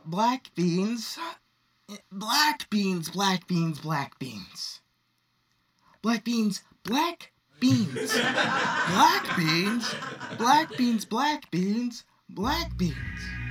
Black beans. Black beans, black beans, black beans. Black beans, black beans. Black beans, black beans, black beans, black beans.